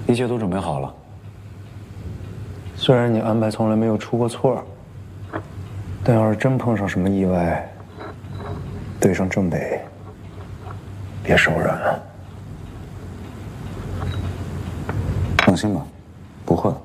一切都准备好了。 虽然你安排从来没有出过错，但要是真碰上什么意外，对上郑北，别手软了。 放心吧，不会。